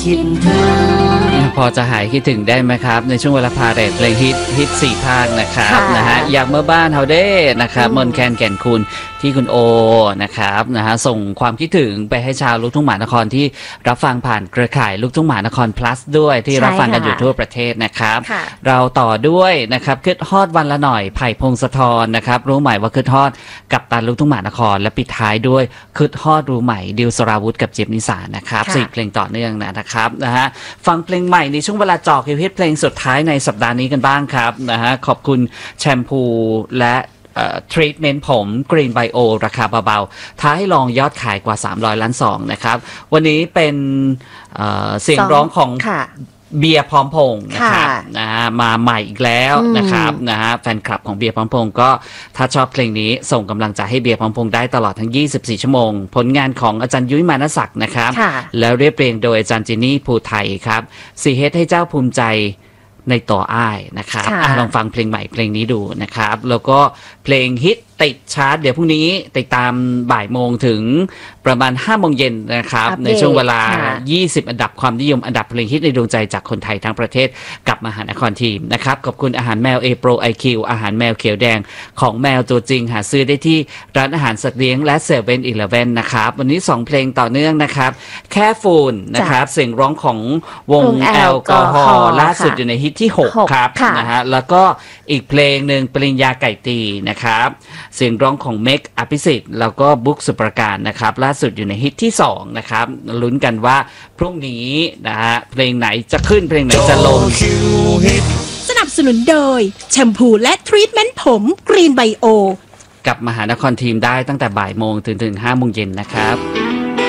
คิดถึงพอจะหายคิดถึงได้ไหมครับในช่วงเวลาพาเรดเพลงฮิต4ภาคนะครับนะฮะอยากเมื่อบ้านเฮาเด้นะครับมนแคนแก่นคุณที่คุณโอนะครับนะฮะส่งความคิดถึงไปให้ชาวลูกทุ่งมหานครที่รับฟังผ่านเครือข่ายลูกทุ่งมหานคร plus ด้วยที่รับฟังกันอยู่ทั่วประเทศนะครับเราต่อด้วยนะครับคิดฮอดวันละหน่อยไผ่พงศธรนะครับรู้ใหม่ว่าคิดฮอดกับตันลูกทุ่งมหานครและปิดท้ายด้วยคิดฮอดรู้ใหม่ดิวสราวุธกับเจี๊ยบนิสานะครับ4เพลงต่อเนื่องนะครับนะฮะฟังเพลงใหม่ในช่วงเวลาจอฮิตเพลงสุดท้ายในสัปดาห์นี้กันบ้างครับนะฮะขอบคุณแชมพูและทรีทเมนต์ผม Green Bio ราคาเบาๆท้าให้ลองยอดขายกว่า300 ล้านซองนะครับวันนี้เป็นเสียงร้องของเบียร์พร้อมพงษ์นะครับนะฮะมาใหม่อีกแล้วนะครับนะฮะแฟนคลับของเบียร์พร้อมพงษ์ก็ถ้าชอบเพลงนี้ส่งกำลังใจให้เบียร์พร้อมพงษ์ได้ตลอดทั้ง24ชั่วโมงผลงานของอาจารย์ยุ้ยมานศักดิ์นะครับแล้วเรียบเรียงโดยอาจารย์จินนี่ภูไทยครับสีเฮ็ดให้เจ้าภูมิใจในต่ออ้ายนะครับลองฟังเพลงใหม่เพลงนี้ดูนะครับแล้วก็เพลงฮิตติดชาร์ตเดี๋ยวพรุ่งนี้ติดตามบ่ายโมงถึงประมาณ5 โมงเย็นนะครับในช่วงเวลา20อันดับความนิยมอันดับเพลงฮิตในดวงใจจากคนไทยทั้งประเทศกับมหานครทีมนะครับขอบคุณอาหารแมว A Pro IQ อาหารแมวเขียวแดงของแมวตัวจริงหาซื้อได้ที่ร้านอาหารสัตว์เลี้ยงและ7-Eleven นะครับวันนี้2เพลงต่อเนื่องนะครับแค่ฟูนนะครับเสียงร้องของวงแอลกอฮอล์ล่าสุดอยู่ในฮิตที่6ครับนะฮะแล้วก็อีกเพลงหนึ่งปริญญาไก่ตีนะครับเสียงร้องของเมกอภิสิทธิ์แล้วก็บุ๊กสุปราการนะครับล่าสุดอยู่ในฮิตที่2นะครับลุ้นกันว่าพรุ่งนี้นะฮะเพลงไหนจะขึ้นเพลงไหนจะลงสนับสนุนโดยแชมพูและทรีทเมนต์ผม Green Bio กับมหานครทีมได้ตั้งแต่บ่ายโมงถึง5 โมงเย็นนะครับ